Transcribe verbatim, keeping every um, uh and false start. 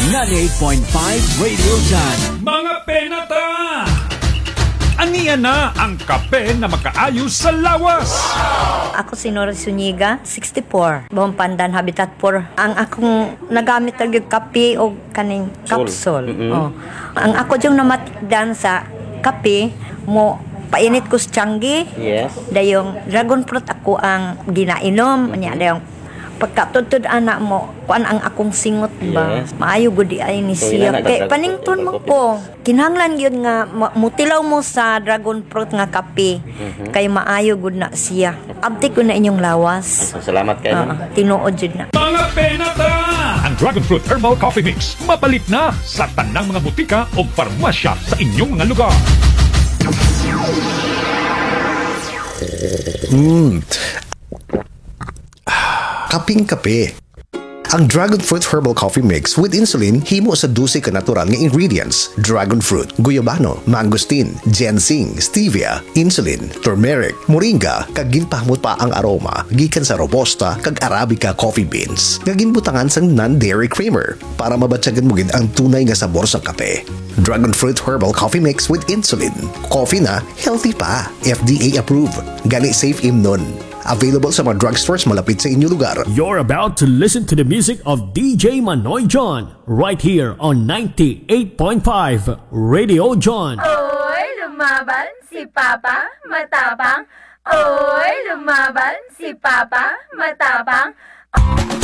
ninety-eight point five Radio John. Mga penata! Aniya na ang kape na makaayos sa lawas. Ako si Nora Zuniga, sixty-four. Buong Pandan, Habitat four. Ang akong nagamit talaga kape o kaning capsule. Mm-hmm. Oh. Ang ako yung namatdan sa kape mo painit ko sa tiyanggi. Yes. Dayong dragon fruit ako ang ginainom. Mm-hmm. Anya dayong pagkatutod anak mo, kuan ang akong singot ba? Yes. Maayo gud di ay ni So, siya. ina, Kay nagdag- panington mo ko. Kinahanglan gyud nga ma- mutilaw mo sa dragon fruit nga kape. Mhm. Kay maayo gud na siya. Abti ko na inyong lawas. So, salamat kayo. Ah, tinuod jud na. Mga penata! Ang Dragon Fruit Herbal Coffee Mix mapalit na sa tanang mga butika o farmasya sa inyong mga lugar. Mm. Kaping-kape. Ang Dragon Fruit Herbal Coffee Mix with insulin himo sa dose ka natural nga ingredients: dragon fruit, guyabano, mangosteen, ginseng, stevia, insulin, turmeric, moringa, kag ginpahmot pa ang aroma gikan sa robusta kag arabica coffee beans nga ginbutangan sang non-dairy creamer para mabatyagan mo gid ang tunay nga sabor sa kape. Dragon Fruit Herbal Coffee Mix with insulin. Coffee na healthy pa. F D A approved. Gani safe imnon. Available sa mga drugstores malapit sa inyong lugar. You're about to listen to the music of D J Manoy John right here on ninety-eight point five Radio John. Oy, lumaban si Papa, matapang. Oy, lumaban si Papa, matapang.